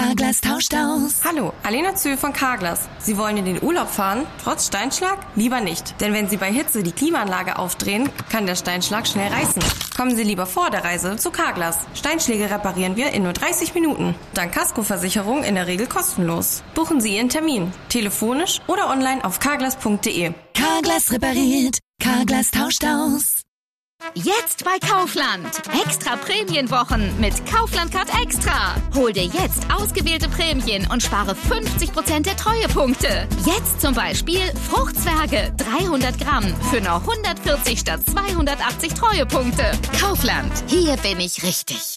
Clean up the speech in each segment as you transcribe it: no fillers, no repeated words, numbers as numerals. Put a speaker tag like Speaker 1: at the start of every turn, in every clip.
Speaker 1: Carglass tauscht aus.
Speaker 2: Hallo, Alena Zöhl von Carglass. Sie wollen in den Urlaub fahren, trotz Steinschlag? Lieber nicht. Denn wenn Sie bei Hitze die Klimaanlage aufdrehen, kann der Steinschlag schnell reißen. Kommen Sie lieber vor der Reise zu Carglass. Steinschläge reparieren wir in nur 30 Minuten. Dank Kaskoversicherung in der Regel kostenlos. Buchen Sie Ihren Termin. Telefonisch oder online auf carglass.de.
Speaker 1: Carglass repariert. Carglass tauscht aus.
Speaker 3: Jetzt bei Kaufland. Extra Prämienwochen mit Kaufland Card Extra. Hol dir jetzt ausgewählte Prämien und spare 50% der Treuepunkte. Jetzt zum Beispiel Fruchtzwerge 300 Gramm für nur 140 statt 280 Treuepunkte. Kaufland. Hier bin ich richtig.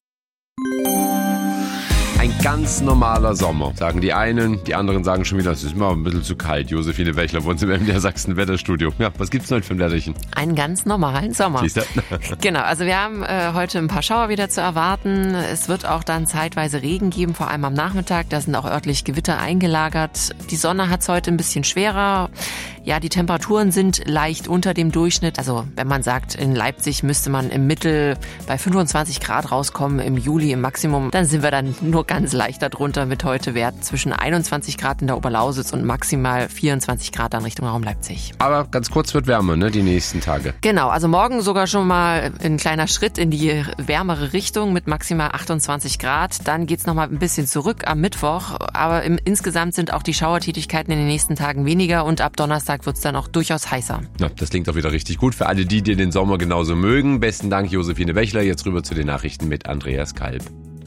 Speaker 4: Ein ganz normaler Sommer, sagen die einen. Die anderen sagen schon wieder, es ist immer ein bisschen zu kalt. Josephine Wechler wohnt im MDR Sachsen Wetterstudio. Ja, was gibt's denn heute für ein Wetterchen?
Speaker 5: Einen ganz normalen Sommer.
Speaker 4: Siehst du?
Speaker 5: Genau, also wir haben heute ein paar Schauer wieder zu erwarten. Es wird auch dann zeitweise Regen geben, vor allem am Nachmittag. Da sind auch örtlich Gewitter eingelagert. Die Sonne hat's heute ein bisschen schwerer. Ja, die Temperaturen sind leicht unter dem Durchschnitt. Also wenn man sagt, in Leipzig müsste man im Mittel bei 25 Grad rauskommen, im Juli im Maximum, dann sind wir dann nur ganz leicht darunter mit heute Werten zwischen 21 Grad in der Oberlausitz und maximal 24 Grad dann Richtung Raum Leipzig.
Speaker 4: Aber ganz kurz wird wärmer, ne, die nächsten Tage.
Speaker 5: Genau, also morgen sogar schon mal ein kleiner Schritt in die wärmere Richtung mit maximal 28 Grad. Dann geht's nochmal ein bisschen zurück am Mittwoch. Aber insgesamt sind auch die Schauertätigkeiten in den nächsten Tagen weniger und ab Donnerstag wird's dann auch durchaus heißer.
Speaker 4: Ja, das klingt auch wieder richtig gut für alle die den Sommer genauso mögen. Besten Dank, Josephine Wechler. Jetzt rüber zu den Nachrichten mit Andreas Kalb.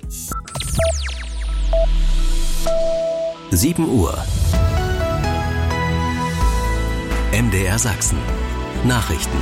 Speaker 6: 7 Uhr. MDR Sachsen. Nachrichten.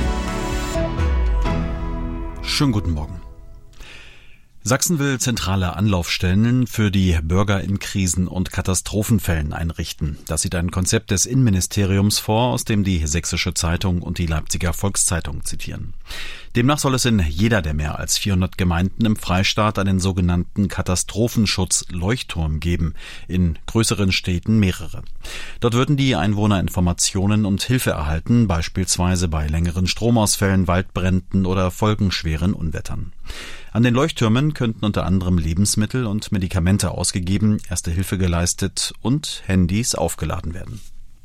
Speaker 7: Schönen guten Morgen. Sachsen will zentrale Anlaufstellen für die Bürger in Krisen- und Katastrophenfällen einrichten. Das sieht ein Konzept des Innenministeriums vor, aus dem die Sächsische Zeitung und die Leipziger Volkszeitung zitieren. Demnach soll es in jeder der mehr als 400 Gemeinden im Freistaat einen sogenannten Katastrophenschutz-Leuchtturm geben, in größeren Städten mehrere. Dort würden die Einwohner Informationen und Hilfe erhalten, beispielsweise bei längeren Stromausfällen, Waldbränden oder folgenschweren Unwettern. An den Leuchttürmen könnten unter anderem Lebensmittel und Medikamente ausgegeben, Erste Hilfe geleistet und Handys aufgeladen werden.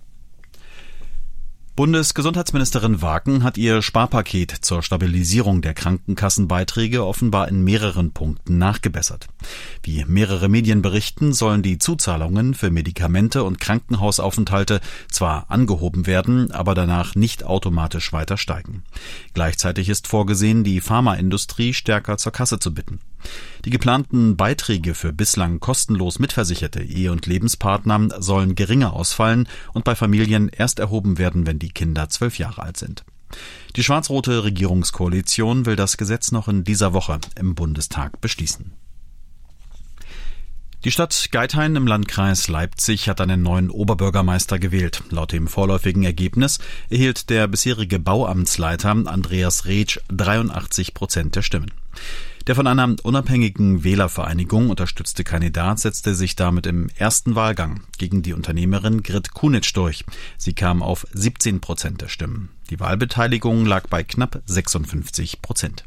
Speaker 7: Bundesgesundheitsministerin Waken hat ihr Sparpaket zur Stabilisierung der Krankenkassenbeiträge offenbar in mehreren Punkten nachgebessert. Wie mehrere Medien berichten, sollen die Zuzahlungen für Medikamente und Krankenhausaufenthalte zwar angehoben werden, aber danach nicht automatisch weiter steigen. Gleichzeitig ist vorgesehen, die Pharmaindustrie stärker zur Kasse zu bitten. Die geplanten Beiträge für bislang kostenlos mitversicherte Ehe- und Lebenspartner sollen geringer ausfallen und bei Familien erst erhoben werden, wenn die Kinder 12 Jahre alt sind. Die schwarz-rote Regierungskoalition will das Gesetz noch in dieser Woche im Bundestag beschließen. Die Stadt Geithain im Landkreis Leipzig hat einen neuen Oberbürgermeister gewählt. Laut dem vorläufigen Ergebnis erhielt der bisherige Bauamtsleiter Andreas Retsch 83% der Stimmen. Der von einer unabhängigen Wählervereinigung unterstützte Kandidat setzte sich damit im ersten Wahlgang gegen die Unternehmerin Grit Kunitsch durch. Sie kam auf 17% der Stimmen. Die Wahlbeteiligung lag bei knapp 56%.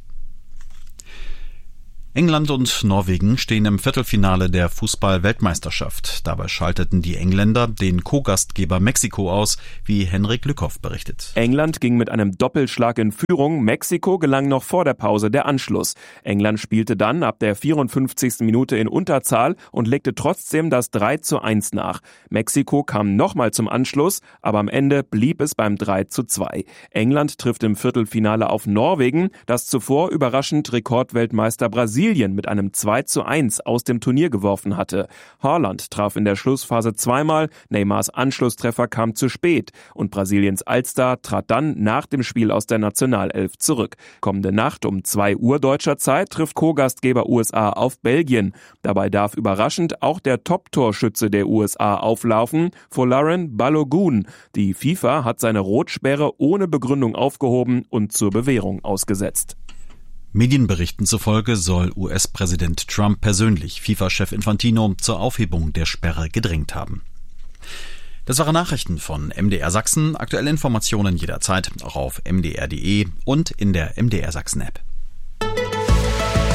Speaker 7: England und Norwegen stehen im Viertelfinale der Fußball-Weltmeisterschaft. Dabei schalteten die Engländer den Co-Gastgeber Mexiko aus, wie Henrik Lückhoff berichtet.
Speaker 8: England ging mit einem Doppelschlag in Führung. Mexiko gelang noch vor der Pause der Anschluss. England spielte dann ab der 54. Minute in Unterzahl und legte trotzdem das 3:1 nach. Mexiko kam nochmal zum Anschluss, aber am Ende blieb es beim 3:2. England trifft im Viertelfinale auf Norwegen, das zuvor überraschend Rekordweltmeister Brasilien mit einem 2:1 aus dem Turnier geworfen hatte. Haaland traf in der Schlussphase zweimal, Neymars Anschlusstreffer kam zu spät und Brasiliens Allstar trat dann nach dem Spiel aus der Nationalelf zurück. Kommende Nacht um 2 Uhr deutscher Zeit trifft Co-Gastgeber USA auf Belgien. Dabei darf überraschend auch der Top-Torschütze der USA auflaufen, Folarin Balogun. Die FIFA hat seine Rotsperre ohne Begründung aufgehoben und zur Bewährung ausgesetzt.
Speaker 7: Medienberichten zufolge soll US-Präsident Trump persönlich FIFA-Chef Infantino zur Aufhebung der Sperre gedrängt haben. Das waren Nachrichten von MDR Sachsen. Aktuelle Informationen jederzeit auch auf mdr.de und in der MDR Sachsen-App.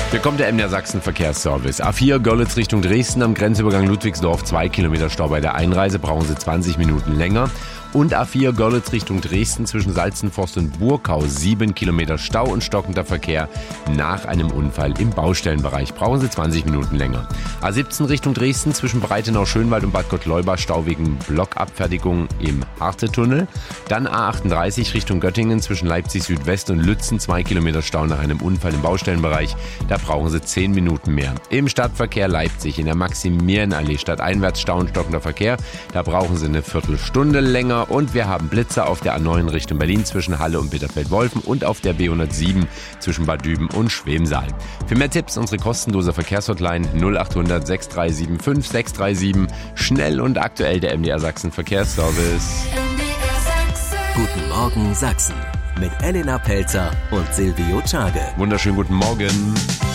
Speaker 4: Hier kommt der MDR Sachsen Verkehrsservice. A4 Görlitz Richtung Dresden am Grenzübergang Ludwigsdorf 2 Kilometer Stau bei der Einreise, brauchen Sie 20 Minuten länger. Und A4 Görlitz Richtung Dresden zwischen Salzenforst und Burkau 7 Kilometer Stau und stockender Verkehr nach einem Unfall im Baustellenbereich. Brauchen Sie 20 Minuten länger. A17 Richtung Dresden zwischen Breitenau-Schönwald und Bad Gottleuba Stau wegen Blockabfertigung im Hartetunnel. Dann A38 Richtung Göttingen zwischen Leipzig Südwest und Lützen 2 Kilometer Stau nach einem Unfall im Baustellenbereich. Da brauchen Sie 10 Minuten mehr. Im Stadtverkehr Leipzig in der Maximilianallee stadteinwärts Stau und stockender Verkehr. Da brauchen Sie eine Viertelstunde länger. Und wir haben Blitzer auf der A9 Richtung Berlin zwischen Halle und Bitterfeld-Wolfen und auf der B107 zwischen Bad Düben und Schwemsaal. Für mehr Tipps unsere kostenlose Verkehrshotline 0800 6375 637. Schnell und aktuell der MDR Sachsen Verkehrsservice.
Speaker 6: Guten Morgen Sachsen mit Elena Pelzer und Silvio Czage.
Speaker 4: Wunderschönen guten Morgen.